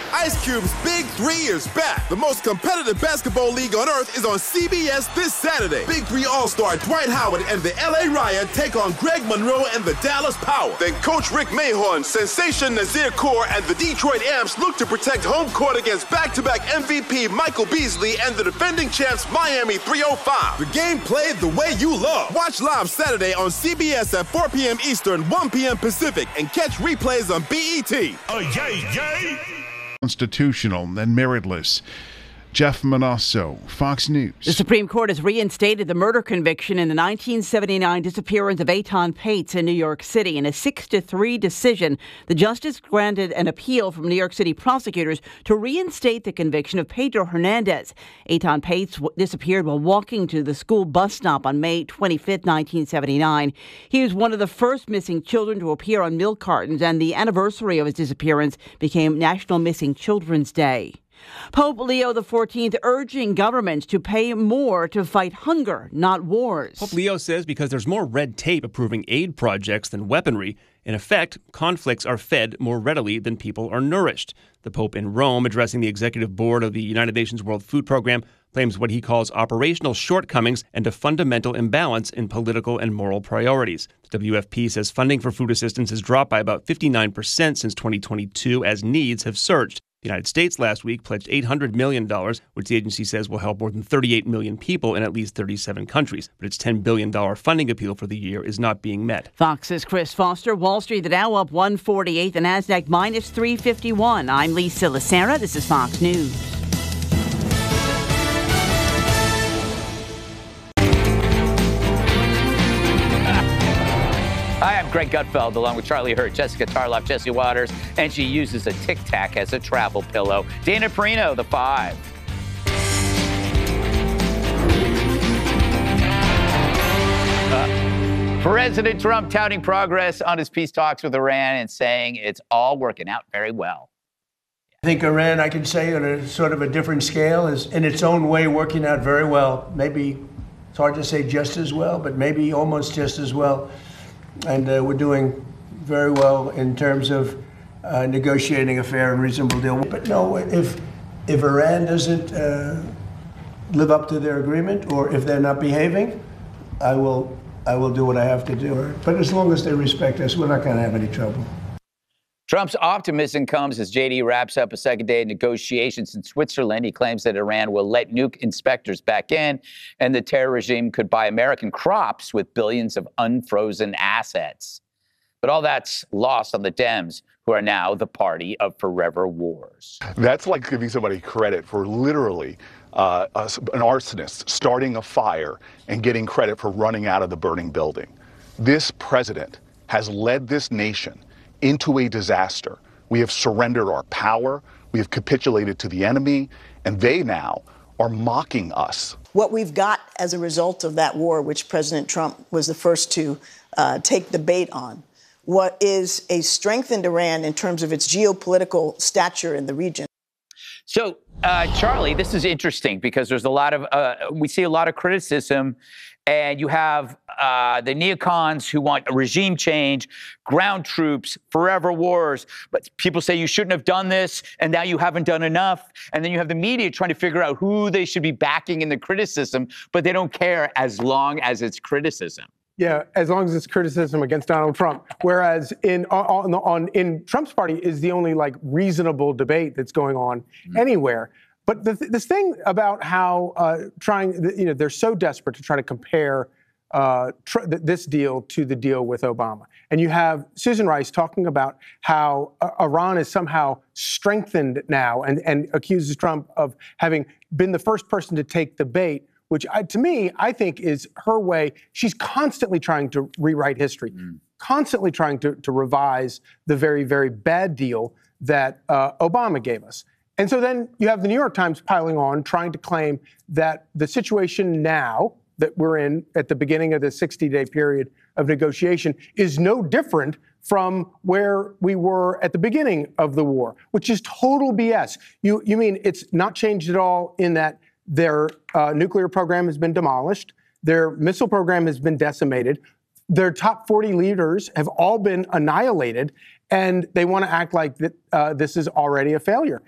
Ice Cube's Big 3 is back. The most competitive basketball league on earth is on CBS this Saturday. Big 3 All-Star Dwight Howard and the LA Riot take on Greg Monroe and the Dallas Power. Then Coach Rick Mahorn, Sensation Nazir Kaur, and the Detroit Amps look to protect home court against back-to-back MVP Michael Beasley and the defending champs Miami 305. The game played the way you love. Watch live Saturday on CBS at 4 p.m. Eastern, 1 p.m. Pacific, and catch replays on BET. Oh, yay! Constitutional and meritless. Jeff Manasso, Fox News. The Supreme Court has reinstated the murder conviction in the 1979 disappearance of Eitan Pates in New York City. In a 6-3 decision, the justice granted an appeal from New York City prosecutors to reinstate the conviction of Pedro Hernandez. Eitan Pates disappeared while walking to the school bus stop on May 25, 1979. He was one of the first missing children to appear on milk cartons, and the anniversary of his disappearance became National Missing Children's Day. Pope Leo XIV urging governments to pay more to fight hunger, not wars. Pope Leo says because there's more red tape approving aid projects than weaponry, in effect, conflicts are fed more readily than people are nourished. The Pope in Rome, addressing the executive board of the United Nations World Food Program, claims what he calls operational shortcomings and a fundamental imbalance in political and moral priorities. The WFP says funding for food assistance has dropped by about 59% since 2022 as needs have surged. The United States last week pledged $800 million, which the agency says will help more than 38 million people in at least 37 countries. But its $10 billion funding appeal for the year is not being met. Fox's Chris Foster. Wall Street, the Dow up 148, the NASDAQ minus 351. I'm Lisa Lacera. This is Fox News. Hi, I'm Greg Gutfeld, along with Charlie Hurt, Jessica Tarloff, Jesse Waters, and she uses a Tic Tac as a travel pillow. Dana Perino, the 5. President Trump touting progress on his peace talks with Iran and saying it's all working out very well. I think Iran, I can say on a sort of a different scale, is in its own way working out very well. Maybe it's hard to say just as well, but maybe almost just as well. And we're doing very well in terms of negotiating a fair and reasonable deal. But no, if Iran doesn't live up to their agreement, or if they're not behaving, I will do what I have to do. But as long as they respect us, we're not going to have any trouble. Trump's optimism comes as JD wraps up a second day of negotiations in Switzerland. He claims that Iran will let nuke inspectors back in, and the terror regime could buy American crops with billions of unfrozen assets. But all that's lost on the Dems, who are now the party of forever wars. That's like giving somebody credit for literally an arsonist starting a fire and getting credit for running out of the burning building. This president has led this nation into a disaster. We have surrendered our power. We have capitulated to the enemy, and they now are mocking us. What we've got as a result of that war, which President Trump was the first to take the bait on, what is a strengthened Iran in terms of its geopolitical stature in the region. So, Charlie, this is interesting because there's a lot of, we see a lot of criticism, and you have the neocons who want a regime change, ground troops, forever wars. But people say you shouldn't have done this, and now you haven't done enough. And then you have the media trying to figure out who they should be backing in the criticism, but they don't care as long as it's criticism. Yeah, as long as it's criticism against Donald Trump. Whereas in Trump's party is the only reasonable debate that's going on anywhere. But this thing about how they're so desperate to try to compare this deal to the deal with Obama. And you have Susan Rice talking about how Iran is somehow strengthened now and accuses Trump of having been the first person to take the bait, which to me, I think is her way. She's constantly trying to rewrite history, constantly trying to revise the very, very bad deal that Obama gave us. And so then you have the New York Times piling on, trying to claim that the situation now that we're in at the beginning of the 60-day period of negotiation is no different from where we were at the beginning of the war, which is total BS. You mean it's not changed at all in that their nuclear program has been demolished, their missile program has been decimated, their top 40 leaders have all been annihilated, and they want to act like this is already a failure.